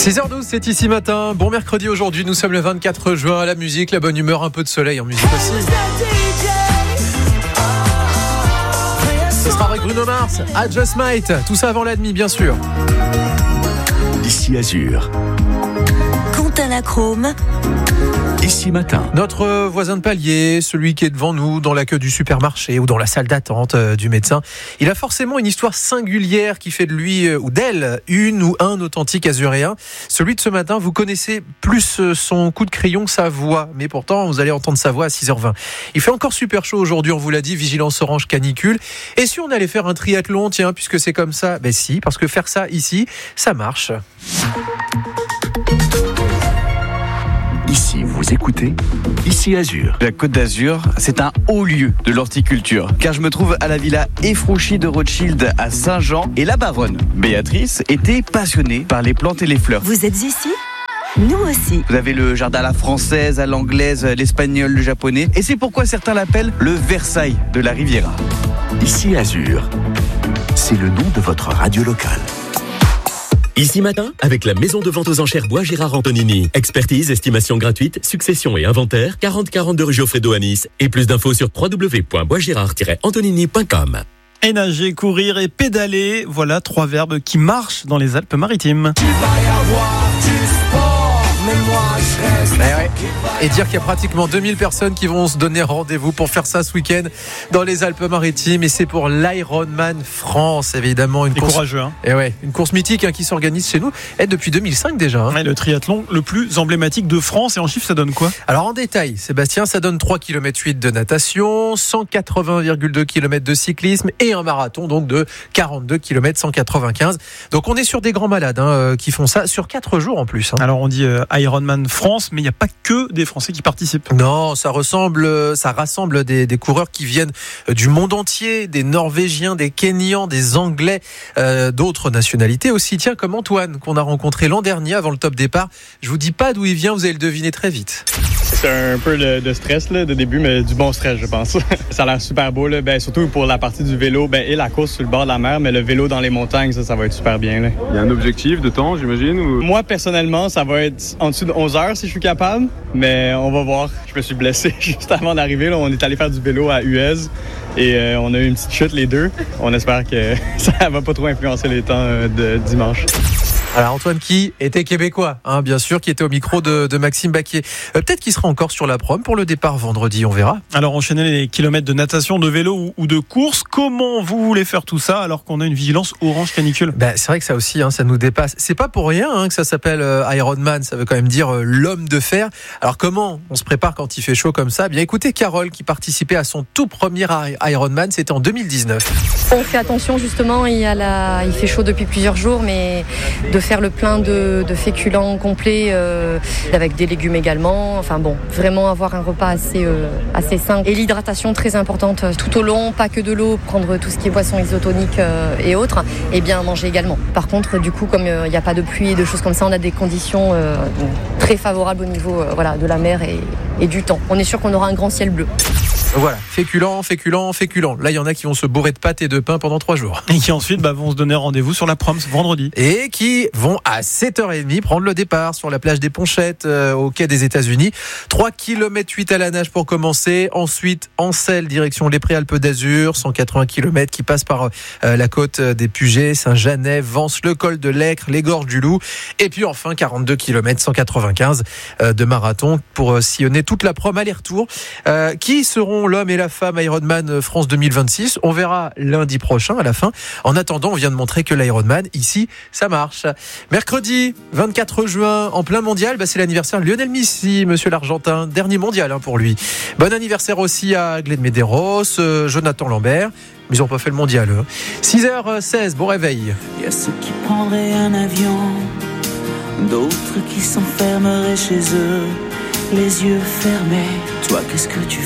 6h12, c'est ici matin. Bon mercredi aujourd'hui, nous sommes le 24 juin. La musique, la bonne humeur, un peu de soleil en musique aussi. Ce sera avec Bruno Mars, I Just Might. Tout ça avant la demi, bien sûr. Ici Azur. Quentin Lachrome. Ici matin. Notre voisin de palier, celui qui est devant nous dans la queue du supermarché ou dans la salle d'attente du médecin, il a forcément une histoire singulière qui fait de lui ou d'elle une ou un authentique azuréen. Celui de ce matin, vous connaissez plus son coup de crayon que sa voix, mais pourtant vous allez entendre sa voix à 6h20. Il fait encore super chaud aujourd'hui, on vous l'a dit, vigilance orange canicule. Et si on allait faire un triathlon, tiens, puisque c'est comme ça, ben si, parce que faire ça ici, ça marche. Ici, vous écoutez Ici Azur. La Côte d'Azur, c'est un haut lieu de l'horticulture, car je me trouve à la villa Efrouchi de Rothschild à Saint-Jean. Et la baronne, Béatrice, était passionnée par les plantes et les fleurs. Vous êtes ici ? Nous aussi. Vous avez le jardin à la française, à l'anglaise, l'espagnol, le japonais. Et c'est pourquoi certains l'appellent le Versailles de la Riviera. Ici Azur. C'est le nom de votre radio locale. Ici matin, avec la maison de vente aux enchères Bois Gérard Antonini. Expertise, estimation gratuite, succession et inventaire, 4042 rue Geoffrey-Do à Nice. Et plus d'infos sur www.boisgérard-antonini.com. Et nager, courir et pédaler, voilà 3 verbes qui marchent dans les Alpes-Maritimes. Et dire qu'il y a pratiquement 2000 personnes qui vont se donner rendez-vous pour faire ça ce week-end dans les Alpes-Maritimes, et c'est pour l'Ironman France, évidemment. Une course courageux, hein. Et ouais, une course mythique qui s'organise chez nous depuis 2005 déjà. Ouais, le triathlon le plus emblématique de France, et en chiffres ça donne quoi ? Alors en détail, Sébastien, ça donne 3,8 km de natation, 180,2 km de cyclisme et un marathon donc de 42 km 195. Donc on est sur des grands malades qui font ça sur 4 jours en plus. Alors on dit Ironman France, mais il n'y a pas que des Français qui participent. Non, ça rassemble des coureurs qui viennent du monde entier, des Norvégiens, des Kenyans, des Anglais, d'autres nationalités aussi. Tiens, comme Antoine, qu'on a rencontré l'an dernier avant le top départ. Je vous dis pas d'où il vient, vous allez le deviner très vite. C'est un peu de stress là, de début, mais du bon stress, je pense. Ça a l'air super beau, là. Surtout pour la partie du vélo et la course sur le bord de la mer, mais le vélo dans les montagnes, ça va être super bien. Là. Il y a un objectif de temps, j'imagine ou... Moi, personnellement, ça va être en dessous de 11 heures si je suis capable, mais on va voir. Je me suis blessé juste avant d'arriver. Là. On est allé faire du vélo à Uez et on a eu une petite chute les deux. On espère que ça va pas trop influencer les temps de dimanche. Alors Antoine qui était québécois, bien sûr, qui était au micro de Maxime Baquier. Peut-être qu'il sera encore sur la prom pour le départ vendredi, on verra. Alors enchaîner les kilomètres de natation, de vélo ou de course, comment vous voulez faire tout ça alors qu'on a une vigilance orange canicule ? C'est vrai que ça aussi, ça nous dépasse. C'est pas pour rien que ça s'appelle Ironman, ça veut quand même dire l'homme de fer. Alors comment on se prépare quand il fait chaud comme ça ? Bien écoutez Carole qui participait à son tout premier Ironman, c'était en 2019. On fait attention justement, il fait chaud depuis plusieurs jours, mais de faire le plein de féculents complets avec des légumes également. Enfin bon, vraiment avoir un repas assez sain. Et l'hydratation très importante tout au long, pas que de l'eau, prendre tout ce qui est boissons isotoniques et autres, et bien manger également. Par contre, du coup, comme il n'y a pas de pluie et de choses comme ça, on a des conditions très favorables au niveau de la mer et du temps. On est sûr qu'on aura un grand ciel bleu. Voilà, féculent. Là, il y en a qui vont se bourrer de pâtes et de pain pendant 3 jours. Et qui ensuite vont se donner rendez-vous sur la proms vendredi. Et qui vont à 7h30 prendre le départ sur la plage des Ponchettes au quai des États-Unis. 3,8 km à la nage pour commencer. Ensuite, en selle, direction les Préalpes d'Azur, 180 km qui passe par la côte des Pugets, Saint-Jeannet, Vence, le col de l'Aicre, les gorges du Loup. Et puis enfin, 42 km 195 de marathon pour sillonner toute la prom aller-retour. Qui seront l'homme et la femme Ironman France 2026. On verra lundi prochain à la fin. En attendant, on vient de montrer que l'Ironman, ici, ça marche. Mercredi 24 juin, en plein mondial, c'est l'anniversaire de Lionel Messi, monsieur l'Argentin. Dernier mondial pour lui. Bon anniversaire aussi à Glenn Medeiros, Jonathan Lambert. Mais ils n'ont pas fait le mondial. 6h16, bon réveil. Il y a ceux qui prendraient un avion, d'autres qui s'enfermeraient chez eux, les yeux fermés. Toi, qu'est-ce que tu ferais ?